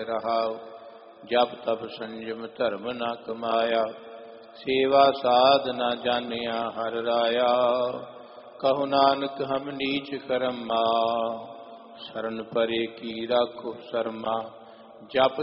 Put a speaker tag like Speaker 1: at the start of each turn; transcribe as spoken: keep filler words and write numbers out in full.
Speaker 1: रहाओ। जप तप संयम धर्म न कमाया, सेवा साध न जानिया हर राया। कहो नानक हम नीच करम मा, शरण परे की राखो शर्मा। जप